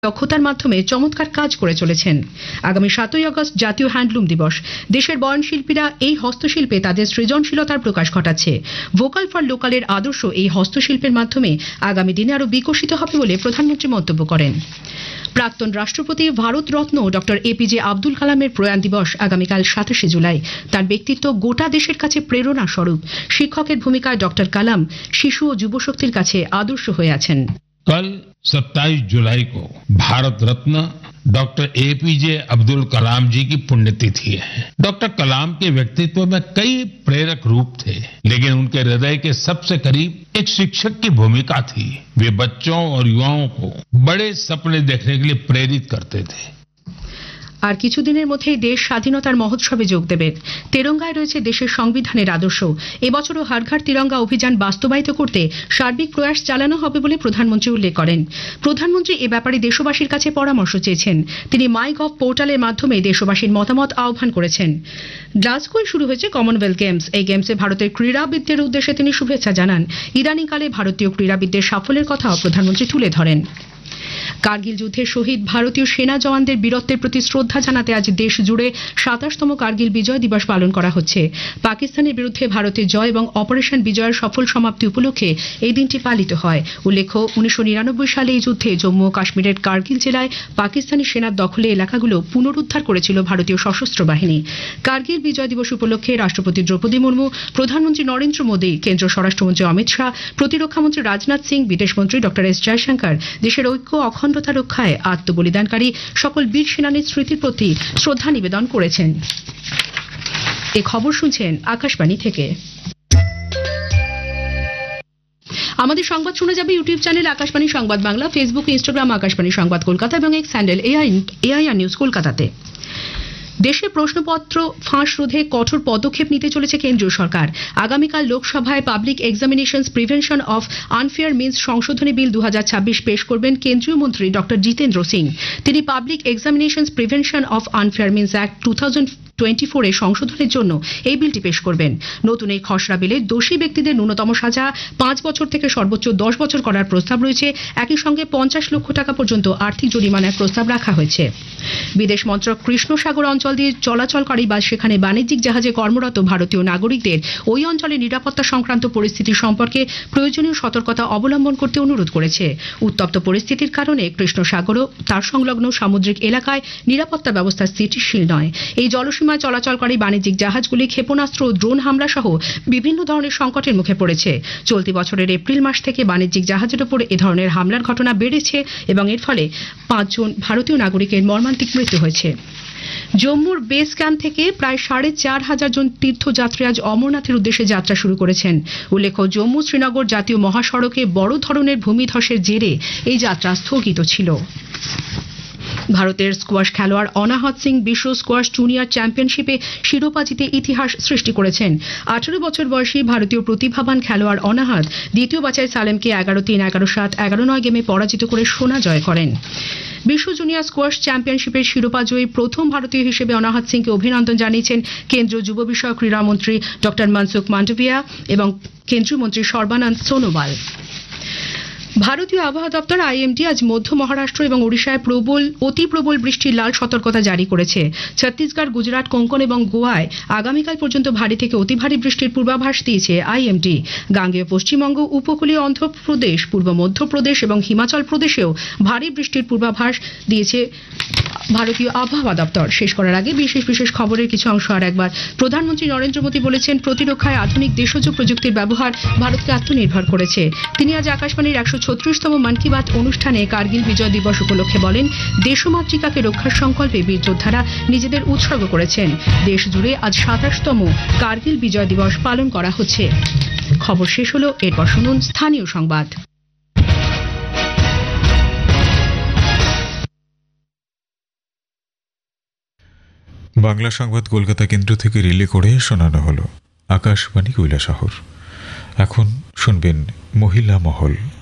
দক্ষতার মাধ্যমে চমৎকার কাজ করে চলেছেন। আগামী 7ই আগস্ট জাতীয় হ্যান্ডলুম দিবস। দেশের বয়নশিল্পীরা এই হস্তশিল্পে তাদের সৃজনশীলতার প্রকাশ ঘটাচ্ছে। ভোকাল ফর লোকালের আদর্শ এই হস্তশিল্পের মাধ্যমে আগামী দিনে আরো বিকশিত হবে বলে প্রধানমন্ত্রী মন্তব্য করেন। প্রাক্তন রাষ্ট্রপতি ভারতরত্ন ডক্টর এপিজে আব্দুল কালামের প্রয়াণ দিবস আগামীকাল 27শে জুলাই। তার ব্যক্তিত্ব গোটা দেশের কাছে প্রেরণা স্বরূপ। শিক্ষকের ভূমিকায় ডক্টর কালাম শিশু ও যুবশক্তির কাছে আদর্শ হয়ে আছেন। कल 27 जुलाई को भारत रत्न डॉक्टर एपीजे अब्दुल कलाम जी की पुण्यतिथि है। डॉक्टर कलाम के व्यक्तित्व में कई प्रेरक रूप थे, लेकिन उनके हृदय के सबसे करीब एक शिक्षक की भूमिका थी। वे बच्चों और युवाओं को बड़े सपने देखने के लिए प्रेरित करते थे। আর কিছুদিনের মধ্যেই দেশ স্বাধীনতার মহোৎসবে যোগ দেবে। তেরঙ্গায় রয়েছে দেশের সংবিধানের আদর্শ। এবছরও হর ঘর তিরঙ্গা অভিযান বাস্তবায়িত করতে সার্বিক প্রয়াস চালানো হবে বলে প্রধানমন্ত্রী উল্লেখ করেন। প্রধানমন্ত্রী এ ব্যাপারে দেশবাসীর কাছে পরামর্শ চেয়েছেন। তিনি মাইগভ পোর্টালের মাধ্যমে দেশবাসীর মতামত আহ্বান করেছেন। গ্লাসগোয় শুরু হয়েছে কমনওয়েলথ গেমস। এই গেমসে ভারতের ক্রীড়াবিদদের উদ্দেশ্যে তিনি শুভেচ্ছা জানান। ইদানিংকালে ভারতীয় ক্রীড়াবিদদের সাফল্যের কথাও প্রধানমন্ত্রী তুলে ধরেন। কার্গিল যুদ্ধে শহীদ ভারতীয় সেনা জওয়ানদের বীরত্বের প্রতি শ্রদ্ধা জানাতে আজ দেশ জুড়ে 27তম কার্গিল বিজয় দিবস পালন করা হচ্ছে। পাকিস্তানের বিরুদ্ধে ভারতের জয় এবং অপারেশন বিজয়ের সফল সমাপ্তি উপলক্ষে এই দিনটি পালিত হয়। উল্লেখ্য 1999 সালে এই যুদ্ধে জম্মু ও কাশ্মীরের কার্গিল জেলায় পাকিস্তানি সেনার দখলে এলাকাগুলো পুনরুদ্ধার করেছিল ভারতীয় সশস্ত্র বাহিনী। কার্গিল বিজয় দিবস উপলক্ষে রাষ্ট্রপতি দ্রৌপদী মুর্মু, প্রধানমন্ত্রী নরেন্দ্র মোদী, কেন্দ্রীয় স্বরাষ্ট্রমন্ত্রী অমিত শাহ, প্রতিরক্ষামন্ত্রী রাজনাথ সিং, বিদেশমন্ত্রী ডক্টর এস জয়শঙ্কর দেশের ঐক্য অখণ্ডতা রক্ষায় আত্মবলিদানকারী সকল বীর সেনানীর স্মৃতির প্রতি শ্রদ্ধা নিবেদন করেছেন। এই খবর শুনছেন আকাশবাণী থেকে। আমাদের সংবাদ শোনা যাবে ইউটিউব চ্যানেল আকাশবাণী সংবাদ বাংলা, ফেসবুক, ইনস্টাগ্রাম আকাশবাণী সংবাদ কলকাতা এবং এক্স হ্যান্ডেল এআইআর নিউজ কলকাতাতে। দেশে প্রশ্নপত্র ফাঁস রোধে কঠোর পদক্ষেপ নিতে চলেছে কেন্দ্রীয় সরকার। আগামীকাল লোকসভায় public examinations prevention of unfair means সংশোধনী বিল 2026 পেশ করবেন কেন্দ্রীয় মন্ত্রী ডক্টর জিতেন্দ্র সিং। তিনি public examinations prevention of unfair means act 2024 এর সংশোধনের জন্য এই বিলটি পেশ করবেন। নতুন এই খসড়া বিলে দোষী ব্যক্তিদের ন্যূনতম সাজা 5 বছর থেকে সর্বোচ্চ 10 বছর করার প্রস্তাব রয়েছে। একই সঙ্গে 50 লক্ষ টাকা পর্যন্ত আর্থিক জরিমানার প্রস্তাব রাখা হয়েছে। বিদেশ মন্ত্রক কৃষ্ণ সাগর অঞ্চল দিয়ে চলাচলকারী বা সেখানে বাণিজ্যিক জাহাজে কর্মরত ভারতীয় নাগরিকদের ওই অঞ্চলে নিরাপত্তা সংক্রান্ত পরিস্থিতি সম্পর্কে প্রয়োজনীয় সতর্কতা অবলম্বন করতে অনুরোধ করেছে। উত্তপ্ত পরিস্থিতির কারণে কৃষ্ণ সাগর ও তার সংলগ্ন সামুদ্রিক এলাকায় নিরাপত্তা ব্যবস্থা স্থিতিশীল নয়। এই জলসীমায় চলাচলকারী বাণিজ্যিক জাহাজগুলি ক্ষেপণাস্ত্র ও ড্রোন হামলা সহ বিভিন্ন ধরনের সংকটের মুখে পড়েছে। চলতি বছরের এপ্রিল মাস থেকে বাণিজ্যিক জাহাজের উপর এ ধরনের হামলার ঘটনা বেড়েছে এবং এর ফলে 5 জন ভারতীয় নাগরিকের মর্মান্তিক মৃত্যু হয়েছে। জম্মুর বেস ক্যাম্প থেকে প্রায় 4,500 জন তীর্থযাত্রী আজ অমরনাথের উদ্দেশ্যে যাত্রা শুরু করেছেন। উল্লেখ্য, জম্মু শ্রীনগর জাতীয় মহাসড়কে বড় ধরনের ভূমিধসের জেরে এই যাত্রা স্থগিত ছিল। ভারতের স্কোয়াশ খেলোয়াড় অনাহত সিং বিশ্ব স্কোয়াশ জুনিয়র চ্যাম্পিয়নশিপে শিরোপা জিতে ইতিহাস সৃষ্টি করেছেন। 18 বছর বয়সী ভারতীয় প্রতিভাবান খেলোয়াড় অনাহত দ্বিতীয় বাছাই সালেমকে 11-3, 11-7, 11-9 গেমে পরাজিত করে সোনা জয় করেন। বিশ্ব জুনিয়র স্কোয়াশ চ্যাম্পিয়নশিপের শিরোপা জয়ী প্রথম ভারতীয় হিসেবে অনাহত সিংকে অভিনন্দন জানিয়েছেন কেন্দ্রীয় যুব বিষয়ক ক্রীড়ামন্ত্রী ডক্টর মনসুখ মান্ডভিয়া এবং কেন্দ্রীয় মন্ত্রী সর্বানন্দ সোনোওয়াল। ভারতীয় আবহাওয়া দপ্তর আইএমডি আজ মধ্য মহারাষ্ট্র এবং ওড়িশায় অতি প্রবল বৃষ্টির লাল সতর্কতা জারি করেছে। ছত্তিশগড়, গুজরাট, কোঙ্কণ এবং গোয়ায় আগামীকাল পর্যন্ত ভারী থেকে অতি ভারী বৃষ্টির পূর্বাভাস দিয়েছে আইএমডি। গাঙ্গেয় পশ্চিমবঙ্গ, উপকূলীয় অন্ধ্রপ্রদেশ, পূর্ব মধ্যপ্রদেশ এবং হিমাচল প্রদেশেও ভারী বৃষ্টির পূর্বাভাস দিয়েছে ভারতীয় আবহাওয়া দপ্তর। শেষ করার আগে বিশেষ খবরের কিছু অংশ আর একবার। প্রধানমন্ত্রী নরেন্দ্র মোদী বলেছেন, প্রতিরক্ষায় আধুনিক দেশজ প্রযুক্তির ব্যবহার ভারতকে আত্মনির্ভর করেছে। তিনি আজ আকাশবাণীর 136তম মন কি বাত অনুষ্ঠানে কার্গিল বিজয় দিবস উপলক্ষে বলেন, দেশমাতৃকাকে রক্ষার সংকল্পে বীর যোদ্ধারা নিজেদের উৎসর্গ করেছেন। দেশ জুড়ে আজ 27তম কার্গিল বিজয় দিবস পালন করা হচ্ছে। খবর শেষ হলো, এরপর শুনুন স্থানীয় সংবাদ। বাংলা সংবাদ কলকাতা কেন্দ্র থেকে রিলে করে শোনানো হলো। আকাশবাণী কৈলাসহর। এখন শুনবেন মহিলা মহল।